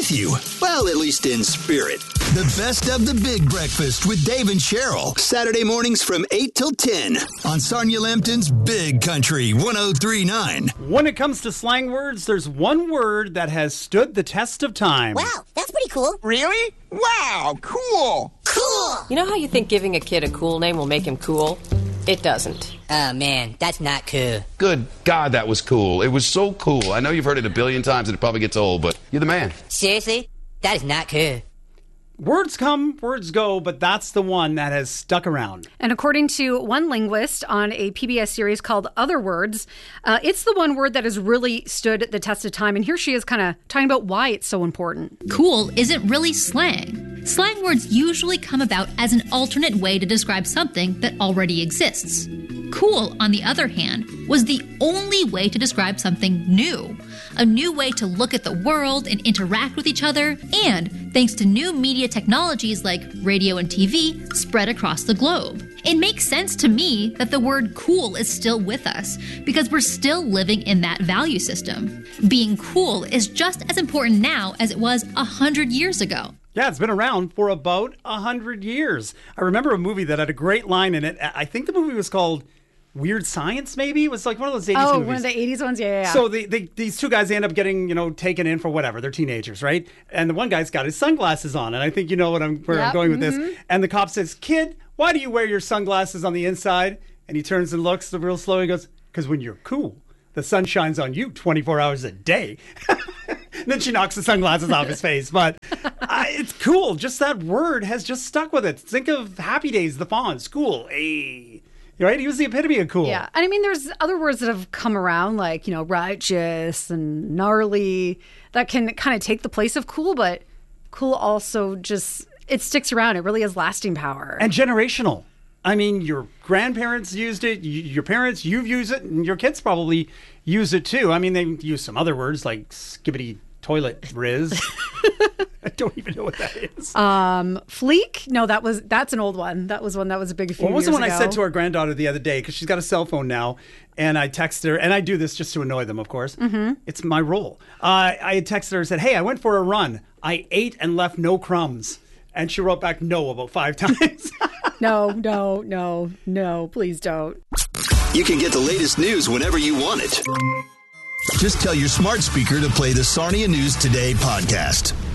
with you. Well, at least in spirit. The best of the big breakfast with Dave and Cheryl. Saturday mornings from 8 till 10 on Sarnia Lambton's Big Country 103.9. When it comes to slang words, there's one word that has stood the test of time. Wow, that's pretty cool. Really? Wow, cool. Cool. You know how you think giving a kid a cool name will make him cool? It doesn't. Oh, man, that's not cool. Good God, that was cool. It was so cool. I know you've heard it a billion times and it probably gets old, but you're the man. Seriously? That is not cool. Words come, words go, but that's the one that has stuck around. And according to one linguist on a PBS series called Other Words, it's the one word that has really stood the test of time. And here she is kind of talking about why it's so important. Cool isn't really slang. Slang words usually come about as an alternate way to describe something that already exists. Cool, on the other hand, was the only way to describe something new. A new way to look at the world and interact with each other, and thanks to new media technologies like radio and TV, spread across the globe. It makes sense to me that the word cool is still with us, because we're still living in that value system. Being cool is just as important now as it was 100 years ago. Yeah, it's been around for about 100 years. I remember a movie that had a great line in it. I think the movie was called Weird Science, maybe? It was like one of those 80s movies. Oh, one of the 80s ones? Yeah. So these two guys, they end up getting, taken in for whatever. They're teenagers, right? And the one guy's got his sunglasses on. And I think you know where I'm going with this. And the cop says, "Kid, why do you wear your sunglasses on the inside?" And he turns and looks real slow. He goes, "Because when you're cool, the sun shines on you 24 hours a day." Then she knocks the sunglasses off his face. But it's cool. Just that word has just stuck with it. Think of Happy Days, the Fonz. Cool. Hey. Right? He was the epitome of cool. Yeah. And I mean, there's other words that have come around like, righteous and gnarly that can kind of take the place of cool, but cool also just, it sticks around. It really has lasting power. And generational. I mean, your grandparents used it, your parents, you've used it, and your kids probably use it too. I mean, they use some other words like skibbity toilet riz. I don't even know what that is. Fleek? No, that's an old one. That was one that was a big few years ago. What was the one I said to our granddaughter the other day? Because she's got a cell phone now, and I texted her, and I do this just to annoy them, of course. Mm-hmm. It's my role. I had texted her and said, "Hey, I went for a run. I ate and left no crumbs." And she wrote back no about 5 times. No, please don't. You can get the latest news whenever you want it. Just tell your smart speaker to play the Sarnia News Today podcast.